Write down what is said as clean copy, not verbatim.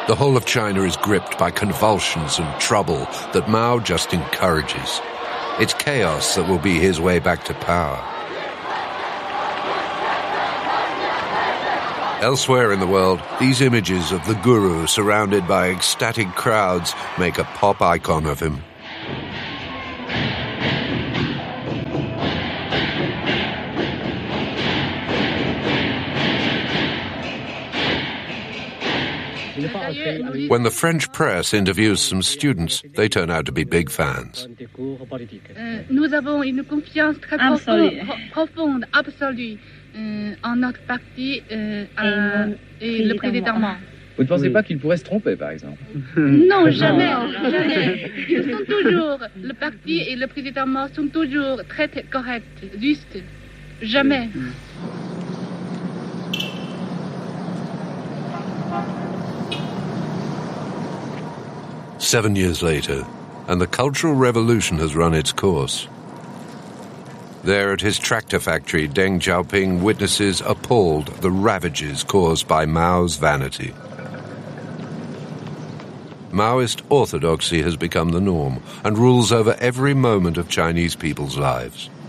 The whole of China is gripped by convulsions and trouble that Mao just encourages. It's chaos that will be his way back to power. Elsewhere in the world, these images of the guru surrounded by ecstatic crowds make a pop icon of him. When the French press interviews some students, they turn out to be big fans. Nous avons une confiance très profonde, absolue, en notre parti et le président Mao. Vous ne pensez pas qu'il pourrait se tromper, par exemple? Non, jamais, jamais. Ils sont toujours, le parti et le président Mao sont toujours très corrects, justes. Jamais. 7 years later, and the Cultural Revolution has run its course. There at his tractor factory, Deng Xiaoping witnesses appalled the ravages caused by Mao's vanity. Maoist orthodoxy has become the norm and rules over every moment of Chinese people's lives.